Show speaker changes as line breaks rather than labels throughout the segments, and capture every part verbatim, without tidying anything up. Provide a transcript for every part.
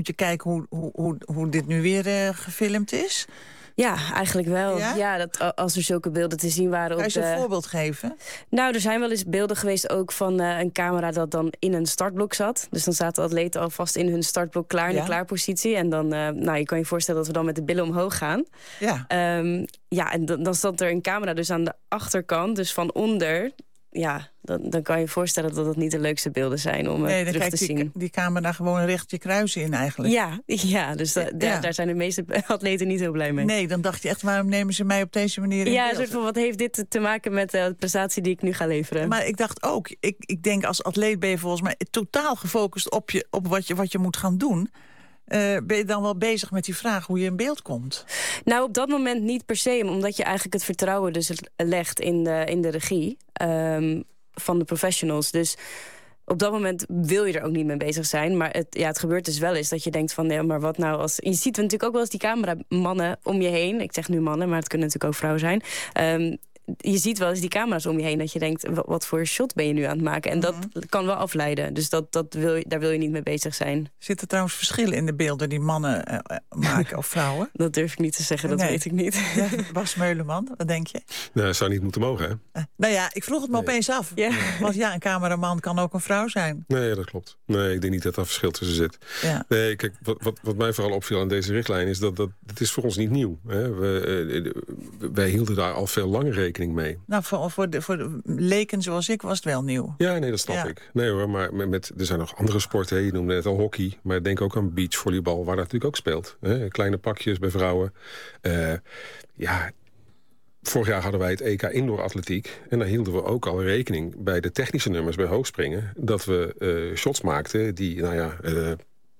te kijken hoe, hoe, hoe, hoe dit nu weer uh, gefilmd is?
Ja, eigenlijk wel.
Ja?
Ja, dat als er zulke beelden te zien waren.
Kan je
op
eens een
de...
voorbeeld geven?
Nou, er zijn wel eens beelden geweest ook van uh, een camera dat dan in een startblok zat. Dus dan zaten atleten alvast in hun startblok klaar, in
Ja.
de klaarpositie. En dan, uh, nou, je kan je voorstellen dat we dan met de billen omhoog gaan.
Ja.
Um, ja, en dan, dan zat er een camera dus aan de achterkant, dus van onder. Ja, dan, dan kan je je voorstellen dat dat niet de leukste beelden zijn om
nee,
uh, terug te
die,
zien.
die camera gewoon recht je kruis in eigenlijk.
Ja, ja dus da, da,
ja.
daar zijn de meeste atleten niet heel blij mee.
Nee, dan dacht je echt, waarom nemen ze mij op deze manier in
Ja,
beeld?
een soort van, wat heeft dit te maken met uh, de prestatie die ik nu ga leveren?
Maar ik dacht ook, ik, ik denk als atleet ben je volgens mij totaal gefocust op, je, op wat, je, wat je moet gaan doen. Uh, ben je dan wel bezig met die vraag hoe je in beeld komt?
Nou, op dat moment niet per se, omdat je eigenlijk het vertrouwen dus legt in de, in de regie um, van de professionals. Dus op dat moment wil je er ook niet mee bezig zijn. Maar het, ja, het gebeurt dus wel eens dat je denkt van, ja, maar wat nou als... Je ziet natuurlijk ook wel eens die cameramannen om je heen. Ik zeg nu mannen, maar het kunnen natuurlijk ook vrouwen zijn. Um, je ziet wel eens die camera's om je heen, dat je denkt, wat voor shot ben je nu aan het maken? En dat mm-hmm. kan wel afleiden. Dus dat, dat wil je, daar wil je niet mee bezig zijn.
Zitten trouwens verschillen in de beelden die mannen uh, maken of vrouwen?
Dat durf ik niet te zeggen, dat nee. weet ik niet.
Ja, Bas Meuleman, wat denk je?
Nou, dat zou niet moeten mogen, hè?
Uh, nou ja, ik vroeg het me nee. opeens af. Ja. Want ja, een cameraman kan ook een vrouw zijn.
Nee, dat klopt. Nee, ik denk niet dat daar verschil tussen zit.
Ja.
Nee, kijk, wat, wat, wat mij vooral opviel aan deze richtlijn is dat dat het is voor ons niet nieuw. Hè? We, uh, wij hielden daar al veel langer rekening mee.
Nou, voor, voor, de, voor de leken zoals ik was het wel nieuw.
Ja, nee, dat snap ja. ik. Nee hoor, maar met, er zijn nog andere sporten. Hè? Je noemde net al hockey, maar denk ook aan beachvolleybal, waar dat natuurlijk ook speelt. Hè? Kleine pakjes bij vrouwen. Uh, ja, vorig jaar hadden wij het E K Indoor Atletiek. En daar hielden we ook al rekening bij de technische nummers bij hoogspringen, dat we uh, shots maakten die, nou ja... Uh,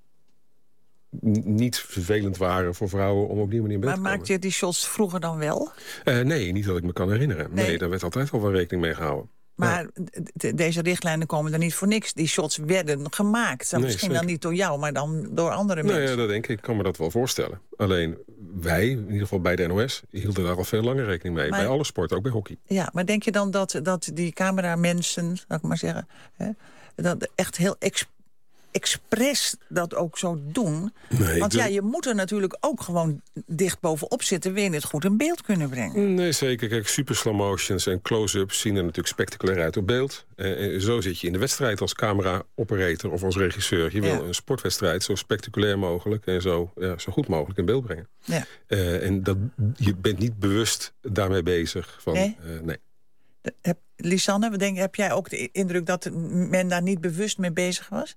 niet vervelend waren voor vrouwen om op die manier in beeld te komen.
Maar maakte je die shots vroeger dan wel?
Uh, nee, niet dat ik me kan herinneren. Nee, nee daar werd altijd al wel rekening mee gehouden.
Maar ja. deze richtlijnen komen er niet voor niks. Die shots werden gemaakt. Dan nee, misschien zeker. Dan niet door jou, maar dan door andere mensen.
Nou ja, dat denk ik. Ik kan me dat wel voorstellen. Alleen wij, in ieder geval bij de N O S, hielden daar al veel langer rekening mee. Maar, bij alle sporten, ook bij hockey.
Ja, maar denk je dan dat, dat die cameramensen, zal ik maar zeggen, hè, dat echt heel expliciet expres dat ook zo doen. Nee, Want ja, je moet er natuurlijk ook gewoon dicht bovenop zitten, wil je het goed in beeld kunnen brengen.
Nee, zeker. Kijk, super slow motions en close-ups zien er natuurlijk spectaculair uit op beeld. En zo zit je in de wedstrijd als camera-operator of als regisseur. Je wil ja. een sportwedstrijd zo spectaculair mogelijk en zo, ja, zo goed mogelijk in beeld brengen.
Ja.
Uh, en dat, je bent niet bewust daarmee bezig. Van,
nee?
Uh, nee.
De, heb, Lisanne, denk, heb jij ook de indruk dat men daar niet bewust mee bezig was?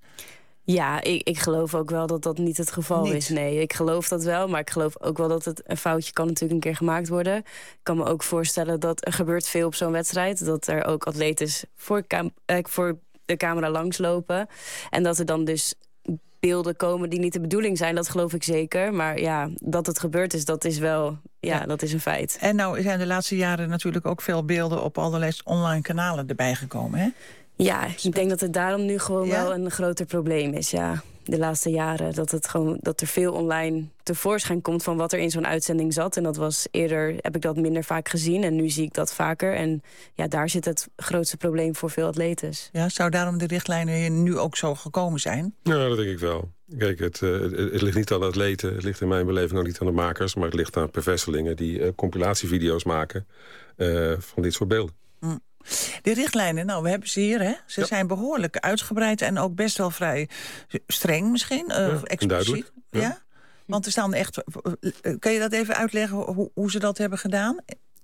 Ja, ik, ik geloof ook wel dat dat niet het geval niet. is. Nee, ik geloof dat wel, maar ik geloof ook wel dat het een foutje kan natuurlijk een keer gemaakt worden. Ik kan me ook voorstellen dat er gebeurt veel op zo'n wedstrijd. Dat er ook atleten voor, cam- eh, voor de camera langslopen. En dat er dan dus beelden komen die niet de bedoeling zijn, dat geloof ik zeker. Maar ja, dat het gebeurd is, dat is wel, ja, ja. dat is een feit.
En nou zijn de laatste jaren natuurlijk ook veel beelden op allerlei online kanalen erbij gekomen, hè?
Ja, ik denk dat het daarom nu gewoon ja? wel een groter probleem is, ja. De laatste jaren, dat, het gewoon, dat er veel online tevoorschijn komt van wat er in zo'n uitzending zat. En dat was eerder, heb ik dat minder vaak gezien. En nu zie ik dat vaker. En ja, daar zit het grootste probleem voor veel atletes.
Ja, zou daarom de richtlijnen nu ook zo gekomen zijn?
Ja, dat denk ik wel. Kijk, het, uh, het, het ligt niet aan de atleten. Het ligt in mijn beleving ook niet aan de makers. Maar het ligt aan professionalingen die uh, compilatievideo's maken uh, van dit soort beelden.
Mm. De richtlijnen, nou, we hebben ze hier, hè? Ze ja. zijn behoorlijk uitgebreid en ook best wel vrij streng misschien, uh, ja, expliciet. Ja. ja? Want er staan echt... Kan je dat even uitleggen hoe, hoe ze dat hebben gedaan?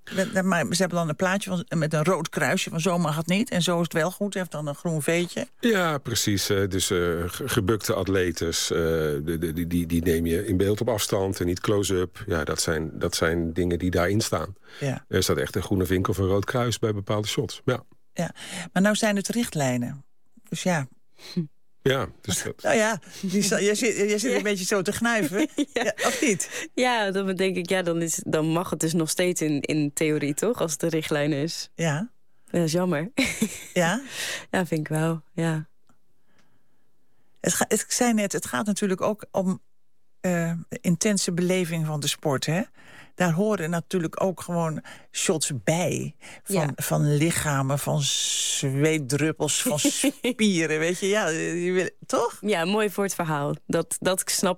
Ze hebben dan een plaatje van, met een rood kruisje van zo mag het niet. En zo is het wel goed. Ze heeft dan een groen veetje.
Ja, precies. Dus uh, gebukte atletes, uh, die, die, die neem je in beeld op afstand en niet close-up. Ja, dat zijn, dat zijn dingen die daarin staan. Ja. Er staat echt een groene vink of een rood kruis bij bepaalde shots. Ja.
Ja. Maar nou zijn het richtlijnen. Dus ja...
Ja, dus dat...
Nou ja, die, jij zit, jij zit ja. een beetje zo te gnuiven, ja. Ja, of niet?
Ja, dan denk ik, ja, dan, is, dan mag het dus nog steeds in, in theorie, toch? Als het de richtlijn is.
Ja.
Dat is jammer.
Ja?
Ja, vind ik wel, ja.
Het ga, ik zei net, het gaat natuurlijk ook om uh, intense beleving van de sport, hè? Daar horen natuurlijk ook gewoon shots bij. Van, ja. van lichamen, van zweetdruppels, van spieren. Weet je, ja, je wil, toch?
Ja, mooi voor het verhaal. Dat, dat snap